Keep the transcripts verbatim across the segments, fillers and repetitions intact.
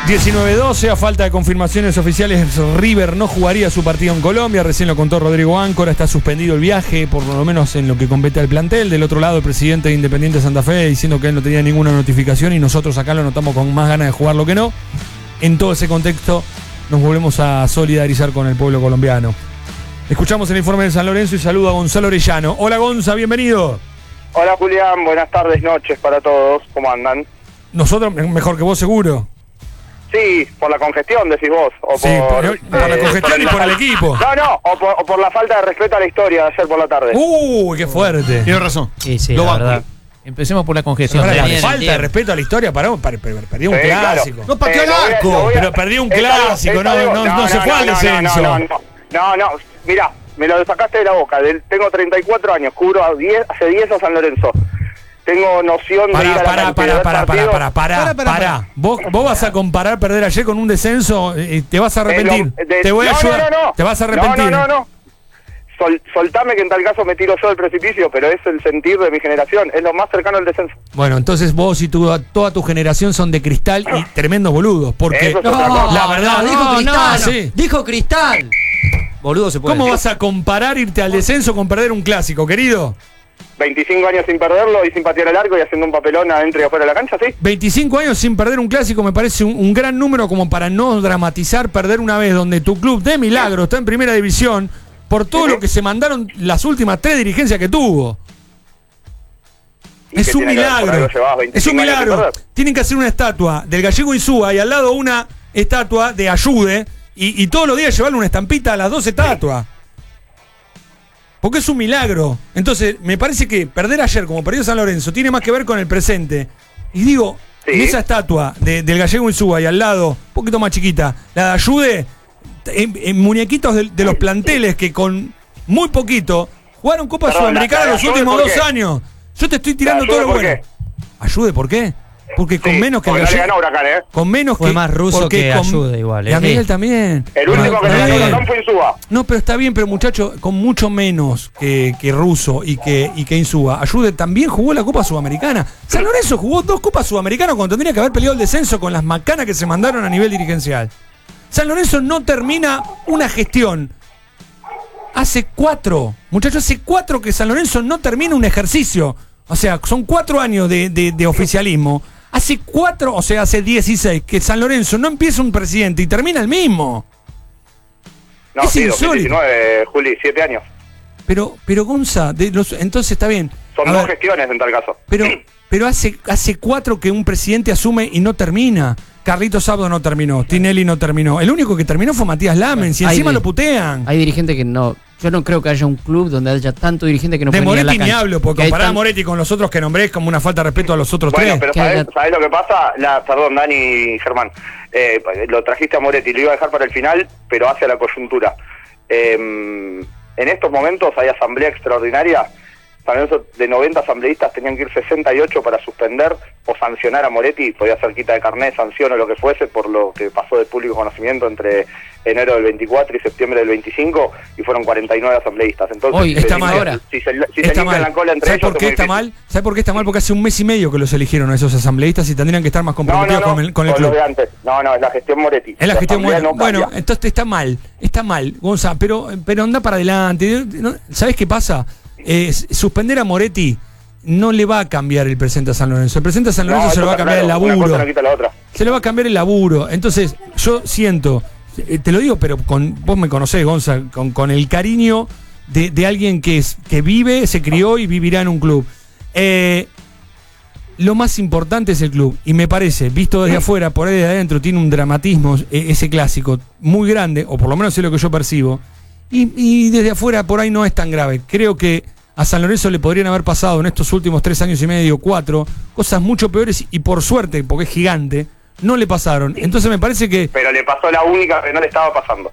diecinueve doce, a falta de confirmaciones oficiales, River no jugaría su partido en Colombia. Recién lo contó Rodrigo Áncora, está suspendido el viaje, por lo menos en lo que compete al plantel. Del otro lado, el presidente de Independiente Santa Fe diciendo que él no tenía ninguna notificación y nosotros acá lo notamos con más ganas de jugarlo que no. En todo ese contexto, nos volvemos a solidarizar con el pueblo colombiano. Escuchamos el informe de San Lorenzo y saludo a Gonzalo Orellano. Hola Gonza, bienvenido. Hola Julián, buenas tardes, noches para todos. ¿Cómo andan? Nosotros mejor que vos seguro. Sí, por la congestión, decís vos. O sí, por, por, por eh, la congestión por y por el equipo. No, no, o por, o por la falta de respeto a la historia de ayer por la tarde. Uy, qué fuerte. Tienes razón. Sí, sí, Lo la banco. verdad. Empecemos por la congestión. Ahora, Bien, falta bien. de respeto a la historia, paró, par, par, perdió un Sí, clásico. claro. No pateó el Eh, lo voy a- arco. lo voy a- Pero perdió un Esta- clásico, esta no, digo- no, no se fue al no, descenso. No, no, no, no, no, mirá, me lo sacaste de la boca. Del- tengo treinta y cuatro años, cubro a diez, hace diez a San Lorenzo. Tengo noción de ir Pará, a la pará, cancha y pará, ver pará, pará, partidos. pará, pará, Pará, pará, pará. pará. Vos, vos vas a comparar perder ayer con un descenso, eh, te vas a arrepentir. Eh, lo- de- Te voy a no, ayudar. no, no, no. Te vas a arrepentir. No, no, no, no. Sol, soltame que en tal caso me tiro yo del precipicio, pero es el sentir de mi generación, es lo más cercano al descenso. Bueno, entonces vos y tu, toda tu generación son de cristal y tremendos boludos, porque Eso es otra No, cosa. la verdad, no, dijo no, Cristal. no, sí. Dijo Cristal. Boludo se puede. ¿Cómo vas a comparar irte al descenso con perder un clásico, querido? veinticinco años sin perderlo y sin patear el arco y haciendo un papelón adentro y afuera de la cancha, ¿sí? veinticinco años sin perder un clásico me parece un, un gran número como para no dramatizar perder una vez donde tu club de milagro está en primera división por todo Ujú. lo que se mandaron las últimas tres dirigencias que tuvo. ¿Y Es qué un tiene que ver? Por milagro. algo llevabas Es un veinticinco años sin milagro. perder. Tienen que hacer una estatua del gallego Insúa y al lado una estatua de Ayude y, y todos los días llevarle una estampita a las dos estatuas. Porque es un milagro. Entonces, me parece que perder ayer como perdió San Lorenzo tiene más que ver con el presente. Y digo, Sí. en esa estatua de- del gallego Insúa y al lado, un poquito más chiquita, la de Ayude, en, en muñequitos de, de los planteles que con muy poquito jugaron Copa Perdón, Sudamericana la- la los Ayude, últimos ¿por dos qué? años. Yo te estoy tirando La todo lo Ayude, ¿por bueno. qué? ¿Ayude por qué? Porque con Sí, menos que el porque no le gallego. ganó Huracán, ¿eh? Con menos Fue que. más ruso porque que con- Ayude igual, Y a ¿eh? Miguel Sí. también. El único que Está le ganó bien. Huracán fue Insúa. No, pero está bien, pero muchacho, con mucho menos que, que Russo y que, y que Insúa. Ayude también jugó la Copa Sudamericana. San Lorenzo jugó dos Copas Sudamericanas cuando tendría que haber peleado el descenso con las macanas que se mandaron a nivel dirigencial. San Lorenzo no termina una gestión. Hace cuatro, muchachos, hace cuatro que San Lorenzo no termina un ejercicio. O sea, son cuatro años de, de, de oficialismo. Hace cuatro, o sea, hace dieciséis, que San Lorenzo no empieza un presidente y termina el mismo. No, Es sí, insólito. dos mil diecinueve, Juli, siete años. Pero, pero Gonza, de los, entonces está bien. Son A dos ver, gestiones en tal caso. pero, pero hace, hace cuatro que un presidente asume y no termina. Carlitos Sabdo no terminó, Tinelli no terminó. El único que terminó fue Matías Lamens y Hay encima di- lo putean. Hay dirigentes que no. Yo no creo que haya un club donde haya tanto dirigente que no De pueden ir a la Moretti ni cancha. hablo, porque Que hay comparar a tan- Moretti con los otros que nombré es como una falta de respeto a los otros Bueno, tres. pero que ¿sabés, haya- sabés lo que pasa? La, perdón, Dani y Germán. Eh, lo trajiste a Moretti, lo iba a dejar para el final, pero hacia la coyuntura. Eh, en estos momentos hay asamblea extraordinaria. San Lorenzo, de noventa asambleístas tenían que ir sesenta y ocho para suspender o sancionar a Moretti. Podía ser quita de carnet, sanción o lo que fuese por lo que pasó de público conocimiento entre enero del veinticuatro y septiembre del veinticinco, y fueron cuarenta y nueve asambleístas. Entonces, Hoy si está se mal. limpian- Si se, si se Está limpian mal. la cola entre ¿Sabes ellos, por qué es muy está difícil. mal? ¿Sabes por qué está mal? Porque hace un mes y medio que los eligieron a esos asambleístas y tendrían que estar más No, no, comprometidos no, con el, con el con lo club. de antes. No, no, es la gestión Moretti. Es la gestión asamblea buena. no Bueno, cambia. entonces está mal, está mal, Gonza, pero, pero anda para adelante. ¿No? ¿Sabes qué pasa? Eh, suspender a Moretti no le va a cambiar el presente a San Lorenzo. El presente a San Lorenzo No, se eso le va a está cambiar claro, el una cosa laburo. no quita la otra. Se le va a cambiar el laburo. Entonces, yo siento, eh, te lo digo, pero con vos me conocés, Gonza, con, con el cariño de, de alguien que, es, que vive, se crió y vivirá en un club. Eh, lo más importante es el club. Y me parece, visto desde afuera, por ahí de adentro, tiene un dramatismo eh, ese clásico muy grande, o por lo menos es lo que yo percibo. Y, y desde afuera por ahí no es tan grave. Creo que a San Lorenzo le podrían haber pasado en estos últimos tres años y medio, cuatro, cosas mucho peores y por suerte, porque es gigante, no le pasaron. Entonces me parece que... Pero le pasó la única que no le estaba pasando.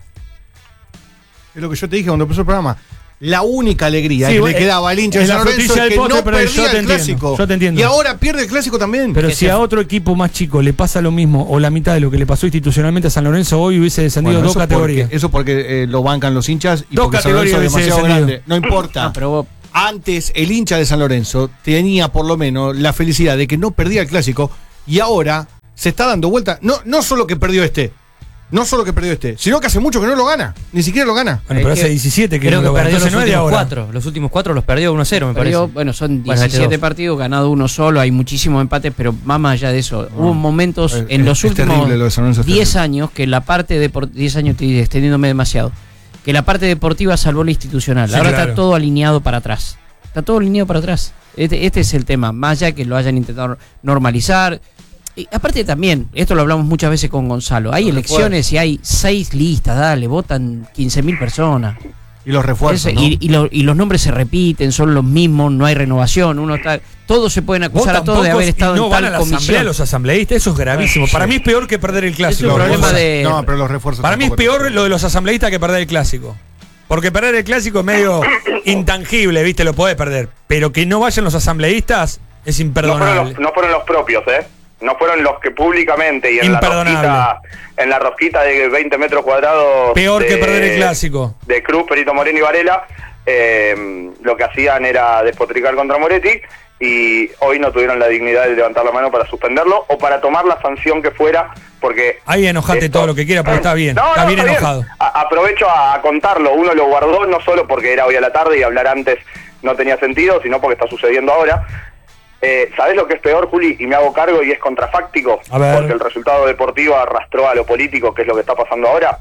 Es lo que yo te dije cuando empezó el programa. La única alegría Sí, que le eh, quedaba al hincha de es la San Lorenzo frutilla es del que postre, no pero yo perdía te el entiendo, clásico. yo te entiendo. Y ahora pierde el clásico también. Pero que si se- a otro equipo más chico le pasa lo mismo o la mitad de lo que le pasó institucionalmente a San Lorenzo, hoy hubiese descendido Bueno, dos eso categorías. Porque, eso porque eh, lo bancan los hinchas y Dos porque San Lorenzo es categorías hubiese demasiado descendido. grande. No importa. No, pero vos- Antes el hincha de San Lorenzo tenía por lo menos la felicidad de que no perdía el clásico y ahora se está dando vuelta. No, no solo que perdió este, no solo que perdió este, sino que hace mucho que no lo gana. Ni siquiera lo gana. Bueno, pero hace diecisiete que creo no que lo gana. perdió los Entonces no es de últimos ahora. cuatro. Los últimos cuatro los perdió uno a cero, me Perdió, parece. bueno, son Bueno, diecisiete este dos. partidos, ganado uno solo, hay muchísimos empates, pero más más allá de eso, hubo momentos Es- en es- los es últimos terrible lo de San Lorenzo, es diez terrible. años que la parte de diez años estoy extendiéndome demasiado, que la parte deportiva salvó la institucional. Sí, Ahora claro. está todo alineado para atrás. Está todo alineado para atrás. Este, este es el tema, más allá que lo hayan intentado normalizar. Y aparte también, esto lo hablamos muchas veces con Gonzalo, hay Los elecciones y hay seis listas, dale, votan quince mil personas. Y los refuerzos. Eso, ¿no? y, y, lo- y los nombres se repiten, son los mismos, no hay renovación, uno está, todos se pueden Vos acusar a todos de tampoco haber estado no en van tal a la asamblea comisión. los asambleístas, eso es gravísimo. Para mí es peor que perder el clásico. Es un problema Gonza. de- No, pero los refuerzos. Para mí es tampoco- peor lo de los asambleístas que perder el clásico. Porque perder el clásico es medio intangible, ¿viste? Lo podés perder. Pero que no vayan los asambleístas es No fueron, imperdonable. los, no fueron los propios, ¿eh? No fueron los que públicamente y en la Imperdonable. rosquita, en la rosquita de veinte metros cuadrados. Peor de, que perder el clásico. De Cruz, Perito Moreno y Varela, eh, lo que hacían era despotricar contra Moretti y hoy no tuvieron la dignidad de levantar la mano para suspenderlo o para tomar la sanción que fuera, porque... Ahí enojate esto- todo lo que quiera porque está bien. No, está no, bien está enojado. A- aprovecho a, a contarlo. Uno lo guardó no solo porque era hoy a la tarde y hablar antes no tenía sentido, sino porque está sucediendo ahora. Eh, ¿Sabés lo que es peor, Juli? Y me hago cargo y es contrafáctico. A ver. Porque el resultado deportivo arrastró a lo político, que es lo que está pasando ahora.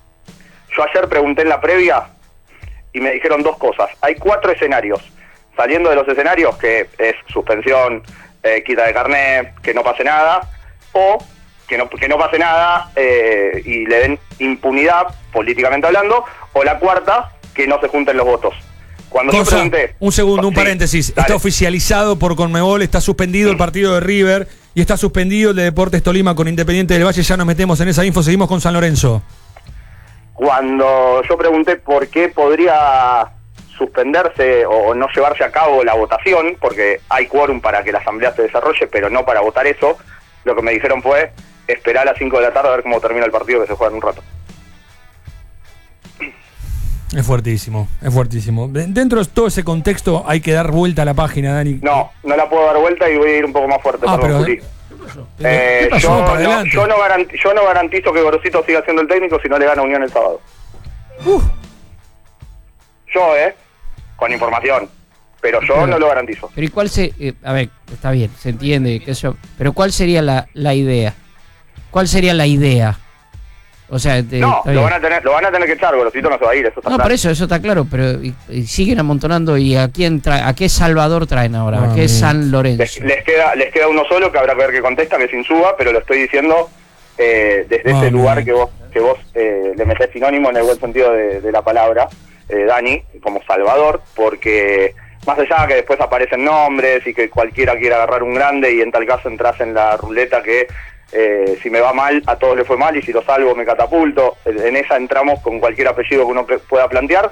Yo ayer pregunté en la previa y me dijeron dos cosas. Hay cuatro escenarios. Saliendo de los escenarios, que es suspensión, eh, quita de carnet, que no pase nada, o que no, que no pase nada eh, y le den impunidad, políticamente hablando, o la cuarta, que no se junten los votos. Cuando yo Cosa, pregunté... un segundo, un Sí, paréntesis. dale. Está oficializado por Conmebol, está suspendido el partido de River y está suspendido el de Deportes Tolima con Independiente del Valle. Ya nos metemos en esa info, seguimos con San Lorenzo. Cuando yo pregunté por qué podría suspenderse o no llevarse a cabo la votación, porque hay quórum para que la asamblea se desarrolle, pero no para votar eso, lo que me dijeron fue esperar a las cinco de la tarde a ver cómo termina el partido que se juega en un rato. Es fuertísimo, es fuertísimo. De- Dentro de todo ese contexto hay que dar vuelta a la página, Dani. No, no la puedo dar vuelta y voy a ir un poco más fuerte, Ah, perdón, pero- Juli. Pero, Eh, ¿qué pasó? yo, Para no, adelante. yo, no garanti- yo no garantizo que Gorosito siga siendo el técnico si no le gana Unión el sábado. Yo, ¿eh? Con información. Pero yo Pero- no lo garantizo. Pero ¿y cuál se, eh, a ver, está bien, se entiende, qué sé yo, pero ¿cuál sería la, la idea? ¿Cuál sería la idea? O sea, de- No, está lo bien. van, a tener, lo van a tener que echar, Gorosito no se va a ir, eso está No, claro. por eso, eso está claro, pero y, y siguen amontonando y a quién trae, a qué Salvador traen ahora, Ah, a qué bien. San Les, Lorenzo. les queda les queda uno solo que habrá que ver que contesta, que es Insúa, pero lo estoy diciendo eh, desde Ah, ese bien. lugar que vos que vos eh, le metés sinónimo en el buen sentido de, de la palabra, eh, Dani, como Salvador, porque más allá que después aparecen nombres y que cualquiera quiera agarrar un grande y en tal caso entras en la ruleta que eh, si me va mal a todos les fue mal y si lo salvo me catapulto, en esa entramos con cualquier apellido que uno pre- pueda plantear,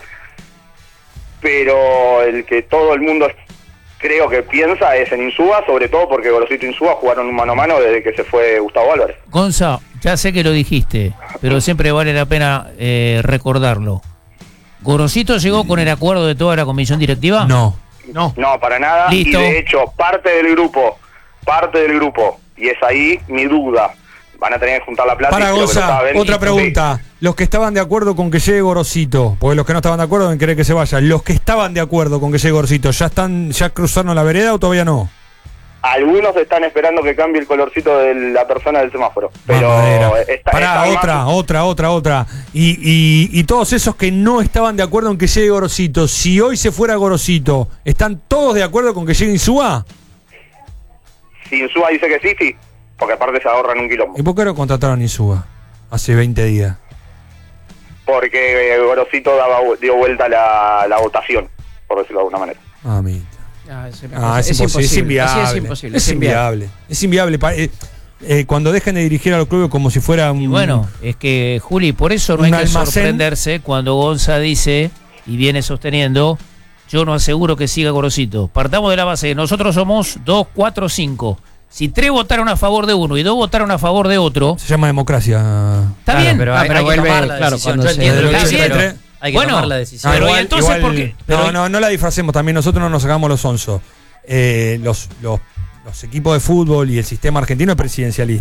pero el que todo el mundo creo que piensa es en Insúa, sobre todo porque Gorosito e Insúa jugaron un mano a mano desde que se fue Gustavo Álvarez. Gonza, ya sé que lo dijiste, pero siempre vale la pena eh, recordarlo. ¿Gorosito llegó con el acuerdo de toda la comisión directiva? No. No. No, para nada, Listo. y de hecho parte del grupo, parte del grupo, y es ahí mi duda, van a tener que juntar la plata. Para y creo que lo Gonza, saben, otra y- pregunta. Los que estaban de acuerdo con que llegue Gorosito, porque los que no estaban de acuerdo en querer que se vaya, los que estaban de acuerdo con que llegue Gorosito, ¿ya están, ya cruzaron la vereda o todavía no? Algunos están esperando que cambie el colorcito de la persona del semáforo, pero Mamadera. está, Pará, está otra, más- otra, otra, otra. Y, y, y todos esos que no estaban de acuerdo en que llegue Gorosito, si hoy se fuera Gorosito, ¿están todos de acuerdo con que llegue Insúa? Si Insúa dice que sí, sí, porque aparte se ahorran un quilombo. ¿Y por qué no contrataron a Insúa hace veinte días? Porque eh, Gorosito daba, dio vuelta la, la votación, por decirlo de alguna manera. Ah, mira. Ah, es, una Ah, cosa- es, imposible, es inviable. Así es imposible. Es inviable. Es inviable. Pa- eh, eh, cuando dejen de dirigir a los clubes como si fuera un. Y bueno, es que, Juli, por eso no Un hay que almacén. sorprenderse cuando Gonza dice, y viene sosteniendo, yo no aseguro que siga Gorosito. Partamos de la base, que nosotros somos dos, cuatro, cinco. Si tres votaron a favor de uno y dos votaron a favor de otro, Se llama democracia. está Claro, bien. pero Ah, hay- pero hay que vuelve- tomar la claro, decisión. cuando Yo se- entiendo lo que Está dice, bien. pero- Hay que Bueno, tomar la decisión. pero ¿y entonces por qué? Pero- no, no, no la disfracemos también. Nosotros no nos hagamos los onzos. Eh, los, los, los equipos de fútbol y el sistema argentino es presidencialista.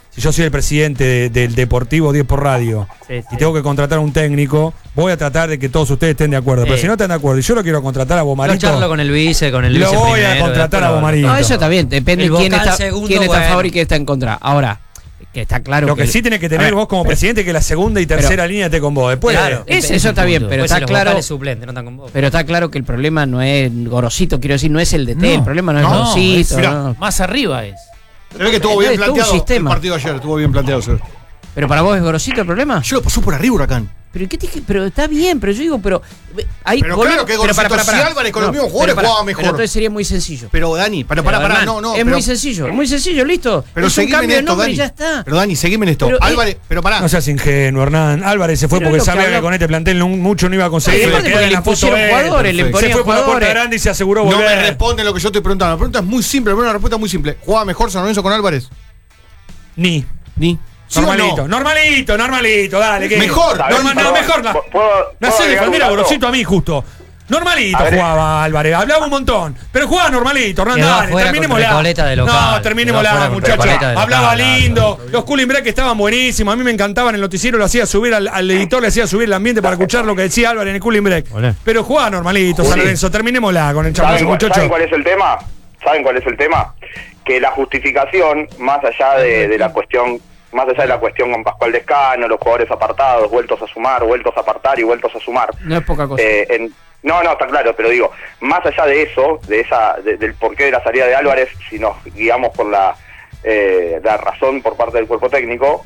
si yo soy el presidente de- del Deportivo diez por radio Sí, sí. y tengo que contratar un técnico, voy a tratar de que todos ustedes estén de acuerdo. Pero Sí. si no están de acuerdo y yo lo quiero contratar a Lo Bomarito, charlo con el vice, con el Lo vice voy a primero, contratar después a lo- Bomarito. No, eso está bien, depende El quién vocal está, segundo, quién está a bueno. favor y quién está en contra. Ahora, que está claro lo que el- sí tenés que a tener ver, vos como pero- presidente que la segunda y tercera línea esté con vos. Después, Claro. Eso, eso está bien, pero Después, está si los claro. vocales suplentes no están con vos. Pero está claro que el problema no es Gorosito, quiero decir, no es el D T, No, el problema no es no, Gorosito. es- mirá, no. Más arriba es. Se ve que estuvo bien Es todo un planteado el sistema. partido ayer, estuvo bien planteado. Sir. Pero para vos es Gorosito el problema. Yo lo pasó por arriba Huracán. Pero ¿qué te dije? Pero está bien, pero yo digo, pero eh, hay Pero claro que Gorosito, si Álvarez con los mismos jugadores pero pará, jugaba mejor. Pero entonces sería muy sencillo. Pero Dani, para, Pero, para, para, Hernán, no, no. es pero, muy sencillo, es muy sencillo, listo. Pero es un seguime en cambio de esto, nombre Dani. y ya está. Pero Dani, seguime en esto. Pero, eh, Álvarez, pero pará. no seas ingenuo, Hernán. Álvarez se fue Pero porque es lo que sabía que habla- con este plantel no- mucho no iba a conseguir. Sí, aparte quedaba porque en le la foto pusieron él. jugadores, le Perfecto. ponían Se fue por la puerta jugadores. grande y se aseguró No volver. me responden lo que yo estoy preguntando. La pregunta es muy simple, pero una respuesta muy simple. ¿Jugaba mejor San Lorenzo con Álvarez? Ni. Ni. ¿Sí o Normalito, no? normalito, normalito, dale. ¿qué? Mejor, Normal- no, perdón, mejor. No, ¿Puedo- puedo me hace agregar defender un a dato? Gorosito a mí, justo. Normalito A ver, jugaba Álvarez, hablaba un montón, pero jugaba normalito, Hernán, Quedó dale, afuera con terminémosla. Recoleta de local, No, quedó terminémosla, afuera con muchachos. Recoleta de local, Hablaba claro, lindo, claro. los cooling break estaban buenísimos, a mí me encantaban, el noticiero lo hacía subir, al, al editor le hacía subir el ambiente para escuchar lo que decía Álvarez en el cooling break. Olé. Pero jugaba normalito, Juli. San Lorenzo, terminémosla con el ¿Saben, chamuyo, cuál- ¿Saben muchachos. cuál es el tema? ¿Saben cuál es el tema? Que la justificación, más allá de, de la cuestión, más allá de la cuestión con Pascual Descano, los jugadores apartados, vueltos a sumar, vueltos a apartar y vueltos a sumar. No es poca cosa. eh, en- no, no, está claro, pero digo, más allá de eso, de esa, de- del porqué de la salida de Álvarez, si nos guiamos por la, eh, la razón por parte del cuerpo técnico,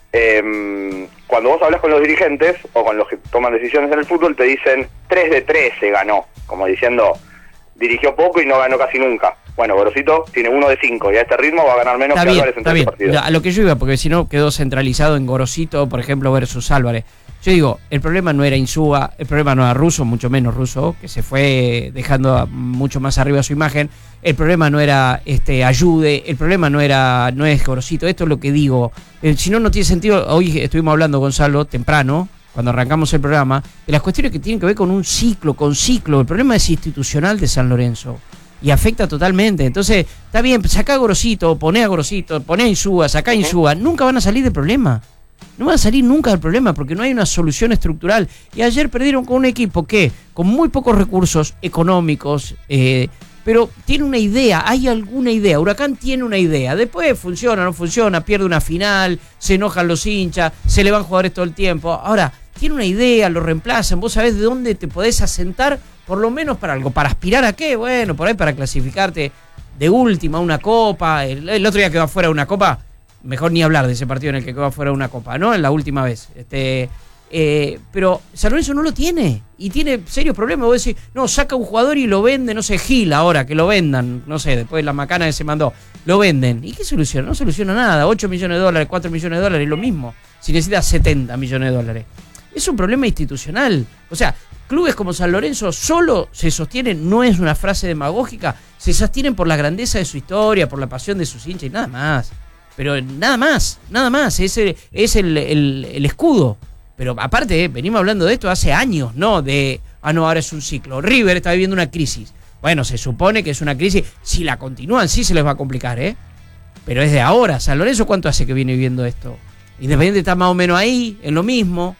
eh, cuando vos hablas con los dirigentes o con los que toman decisiones en el fútbol, te dicen tres de trece ganó, como diciendo, dirigió poco y no ganó casi nunca. Bueno, Gorosito tiene uno de cinco y a este ritmo va a ganar menos Está que bien, Álvarez en está tres bien. partidos. A lo que yo iba, porque si no quedó centralizado en Gorosito, por ejemplo, versus Álvarez. Yo digo, el problema no era Insúa, el problema no era Russo, mucho menos Russo, que se fue dejando a- mucho más arriba su imagen. El problema no era este Ayude, el problema no era no es Gorosito. Esto es lo que digo. Eh, si no, no tiene sentido. Hoy estuvimos hablando, Gonzalo, temprano, cuando arrancamos el programa, de las cuestiones que tienen que ver con un ciclo, con ciclo. El problema es institucional de San Lorenzo. Y afecta totalmente. Entonces, está bien, sacá a Gorosito, poné a Gorosito, poné a Insúa, sacá a Insúa. Nunca van a salir del problema. No van a salir nunca del problema porque no hay una solución estructural. Y ayer perdieron con un equipo que, con muy pocos recursos económicos, eh, pero tiene una idea, hay alguna idea. Huracán tiene una idea. Después funciona, no funciona, pierde una final, se enojan los hinchas, se le van jugadores todo el tiempo. Ahora, tiene una idea, lo reemplazan, vos sabés de dónde te podés asentar, por lo menos para algo. ¿Para aspirar a qué? Bueno, por ahí para clasificarte de última, una copa. El, el otro día quedó afuera una copa, mejor ni hablar de ese partido en el que quedó afuera una copa, ¿no? En la última vez. Este, eh, pero San Lorenzo no lo tiene y tiene serios problemas. Vos decís, no, saca un jugador y lo vende, no sé, Gil ahora, que lo vendan, no sé, después de la macana que se mandó, lo venden. ¿Y qué soluciona? No soluciona nada. ocho millones de dólares, cuatro millones de dólares, lo mismo. Si necesitas setenta millones de dólares. Es un problema institucional. O sea, clubes como San Lorenzo solo se sostienen, no es una frase demagógica, se sostienen por la grandeza de su historia, por la pasión de sus hinchas y nada más. Pero nada más, nada más, es el, es el, el, el escudo. Pero aparte, eh, venimos hablando de esto hace años, ¿no? De, ah, no, ahora es un ciclo. River está viviendo una crisis. Bueno, se supone que es una crisis. Si la continúan, sí se les va a complicar, ¿eh? Pero es de ahora. San Lorenzo, ¿cuánto hace que viene viviendo esto? Independiente está más o menos ahí, en lo mismo.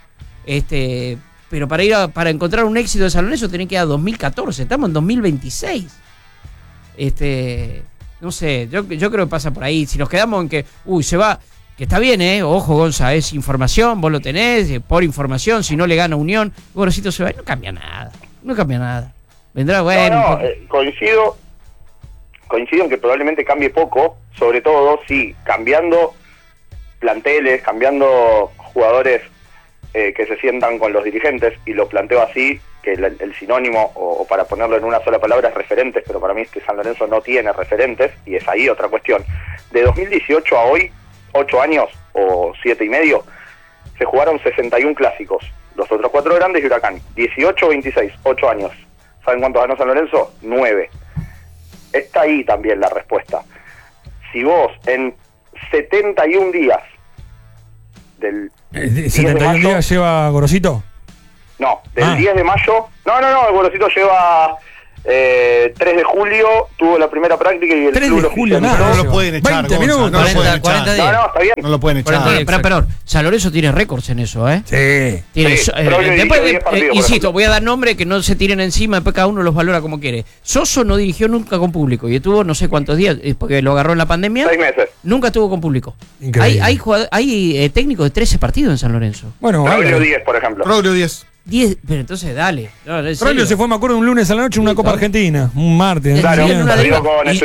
Este, pero para ir a, para encontrar un éxito de San Lorenzo tenés que ir a dos mil catorce. Estamos en dos mil veintiséis. Este, no sé, yo, yo creo que pasa por ahí. Si nos quedamos en que, uy, se va... Que está bien, ¿eh? Ojo, Gonza, es información, vos lo tenés, eh, por información, si no le gana Unión, Gorosito se va y no cambia nada, no cambia nada. Vendrá, bueno... No, un no, poco- eh, coincido, coincido en que probablemente cambie poco, sobre todo si cambiando planteles, cambiando jugadores eh, que se sientan con los dirigentes, y lo planteo así, que el, el sinónimo, o, o para ponerlo en una sola palabra, es referentes, pero para mí es que San Lorenzo no tiene referentes, y es ahí otra cuestión. De dos mil dieciocho a hoy, ocho años o siete y medio, se jugaron sesenta y uno clásicos, los otros cuatro grandes y Huracán, dieciocho veintiséis, ocho años. ¿Saben cuántos ganó San Lorenzo? nueve. Está ahí también la respuesta. Si vos en setenta y un días del Eh, diez de ¿setenta y uno mayo, días lleva Gorosito? no, del Ah. diez de mayo, no, no, no, el Gorosito lleva Eh, tres de julio tuvo la primera práctica y el tres club de lo julio, oficializó. nada. No lo pueden echar, veinte Gonza, minutos. no lo pueden cuarenta, echar. cuarenta No, días. no, está bien. No lo pueden echar. cuarenta Eh, Espera, perdón. San Lorenzo tiene récords en eso, ¿eh? Sí. Tiene, Sí, so- eh, Troglio dirigió después de- diez partidos, eh, por insisto, ejemplo. voy a dar nombre que no se tiren encima, después cada uno los valora como quiere. Soso no dirigió nunca con público y estuvo no sé cuántos días, eh, porque lo agarró en la pandemia. Seis meses. Nunca estuvo con público. Increíble. Hay, hay, jugad- hay eh, técnicos de trece partidos en San Lorenzo. Bueno, Troglio Álvaro. diez, por ejemplo. Troglio diez. diez, pero entonces dale. No, en Troglio serio. se fue, me acuerdo, un lunes a la noche en una Sí, Copa claro. Argentina. Un martes. Claro, bien. en una perdió deriva. con Y-